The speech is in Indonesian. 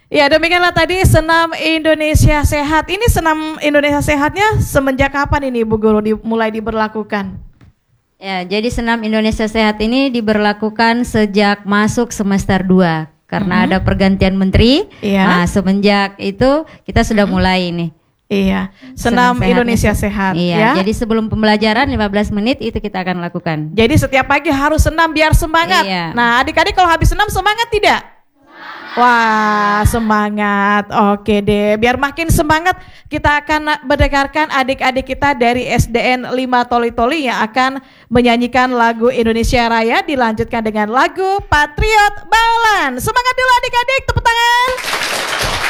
Ya, demikianlah tadi Senam Indonesia Sehat. Ini Senam Indonesia Sehatnya semenjak kapan ini Bu Guru mulai diberlakukan? Ya, jadi Senam Indonesia Sehat ini diberlakukan sejak masuk semester 2 karena ada pergantian menteri. Nah, semenjak itu kita sudah mulai ini. Iya, Senam Indonesia Sehat. Iya, ya. Jadi sebelum pembelajaran 15 menit itu kita akan lakukan. Jadi setiap pagi harus senam biar semangat. Iya. Nah, adik-adik kalau habis senam semangat tidak? Wah, semangat. Oke deh, biar makin semangat kita akan mendengarkan adik-adik kita dari SDN 5 Toli-Toli yang akan menyanyikan lagu Indonesia Raya dilanjutkan dengan lagu Patriot Baulan. Semangat dulu adik-adik, tepuk tangan.